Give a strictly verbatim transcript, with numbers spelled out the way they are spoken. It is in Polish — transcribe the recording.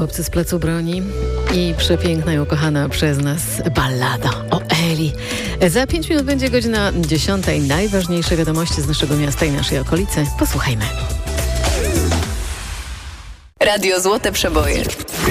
chłopcy z Placu Broni i przepiękna i ukochana przez nas ballada o Eli. Za pięć minut będzie godzina dziesiąta i najważniejsze wiadomości z naszego miasta i naszej okolicy. Posłuchajmy. Radio Złote Przeboje.